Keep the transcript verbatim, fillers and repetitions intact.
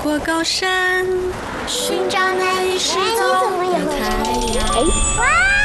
过高山，寻找那已失踪的太阳。 哇！